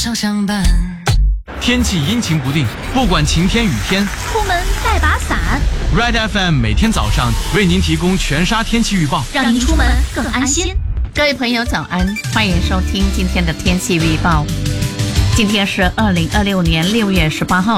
上相伴。 天气阴晴不定，不管晴天雨天， 出门带把伞。 Red FM 每天早上为您提供全沙天气预报， 让您出门更安心。 各位朋友早安，欢迎收听今天的天气预报。今天是2026年6月18号。